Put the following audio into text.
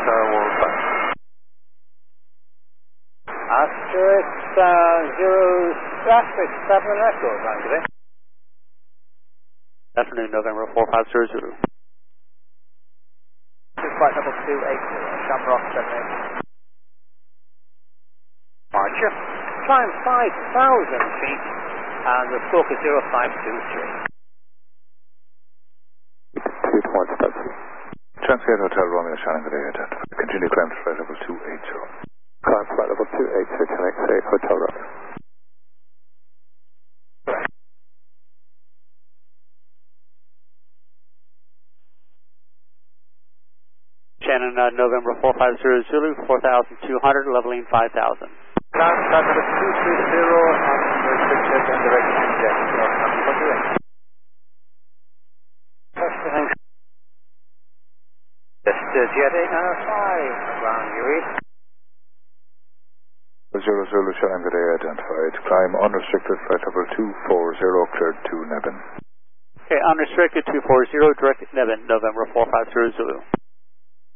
Asterisk 7 Echo, Tango. Afternoon, November 450 Zulu. Flight level 280, Shamrock 78. Departure. Climb 5,000 feet, and the stroke is 0523. 2.5. Transgate Hotel Romeo Shannon, good day, identified. Continue climb to flight level 280. Climb flight level 280, connect to Hotel Romeo. Shannon, November 450 Zulu, 4,200, leveling 5,000. Climb flight level 230, unrestricted and direction jet. Jet 895, ground UE. Zulu Shannon, good day, identified. Climb unrestricted flight level 240, cleared to Nebin. Okay, unrestricted 240, direct Nebin, November 450 Zulu.